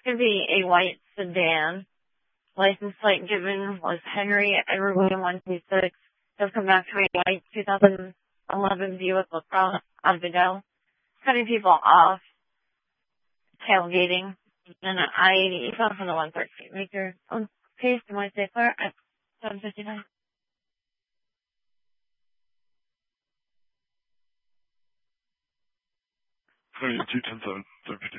going to be a white sedan. License plate given was Henry Edward William 126. Does come back to a white 2011 Buick LaCrosse on Vidal. Cutting people off. Tailgating. And an I-80 eval from the 113. Make your own pace and Wednesday clear at 7:59. 210-7, 7:59.